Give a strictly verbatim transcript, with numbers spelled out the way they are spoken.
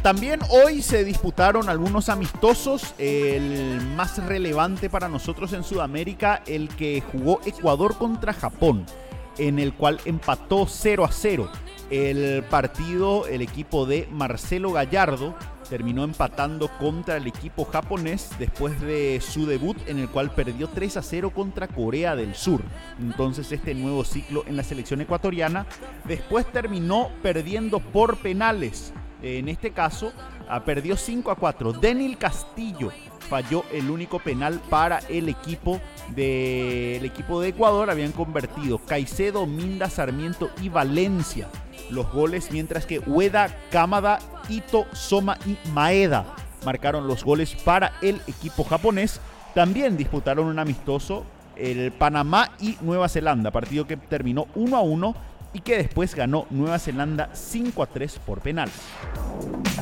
también hoy se disputaron algunos amistosos. El más relevante para nosotros en Sudamérica, el que jugó Ecuador contra Japón, en el cual empató cero a cero. El partido, el equipo de Marcelo Gallardo terminó empatando contra el equipo japonés después de su debut, en el cual perdió tres a cero contra Corea del Sur. Entonces este nuevo ciclo en la selección ecuatoriana. Después terminó perdiendo por penales. En este caso perdió cinco a cuatro. Denil Castillo falló el único penal para el equipo de, el equipo de Ecuador. Habían convertido Caicedo, Minda, Sarmiento y Valencia los goles, mientras que Ueda, Kamada, Ito, Soma y Maeda marcaron los goles para el equipo japonés. También disputaron un amistoso el Panamá y Nueva Zelanda, partido que terminó uno a uno y que después ganó Nueva Zelanda cinco a tres por penales.